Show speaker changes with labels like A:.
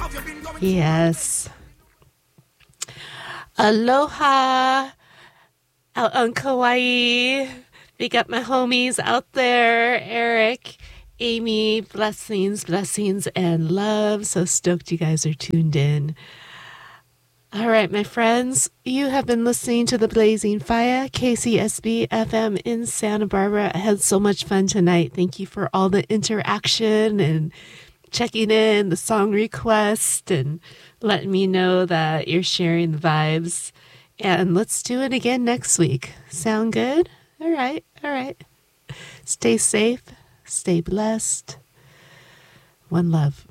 A: Yes. Aloha out on Kauai. Big up my homies out there. Eric, Amy, blessings, blessings, and love. So stoked you guys are tuned in. All right, my friends, you have been listening to The Blazing Fire, KCSB FM in Santa Barbara. I had so much fun tonight. Thank you for all the interaction and checking in, the song request, and letting me know that you're sharing the vibes. And let's do it again next week. Sound good? All right, all right. Stay safe, stay blessed. One love.